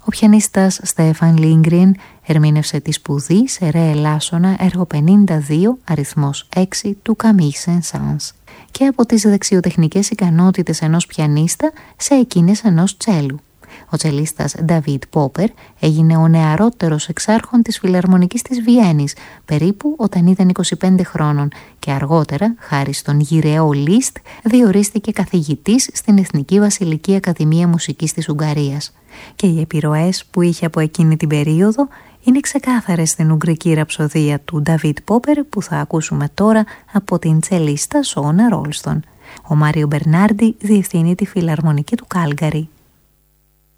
Ο πιανίστας Στέφαν Λίνγκριν ερμήνευσε τη σπουδή σε ρε ελάσσονα έργο 52 αριθμός 6 του Camille Saint-Saëns και από τις δεξιοτεχνικές ικανότητες ενός πιανίστα σε εκείνες ενός τσέλου. Ο τσελίστας Νταβίτ Πόπερ έγινε ο νεαρότερος εξάρχων της Φιλαρμονικής της Βιέννης, περίπου όταν ήταν 25 χρόνων, και αργότερα, χάρη στον γυρεό Λίστ, διορίστηκε καθηγητής στην Εθνική Βασιλική Ακαδημία Μουσικής της Ουγγαρίας. Και οι επιρροές που είχε από εκείνη την περίοδο είναι ξεκάθαρες στην Ουγγρική ραψοδία του Νταβίτ Πόπερ που θα ακούσουμε τώρα από την τσελίστα Σόνα Ρόλστον. Ο Μάριο Μπερνάρντι διευθύνει τη Φιλαρμονική του Κάλγκαρη.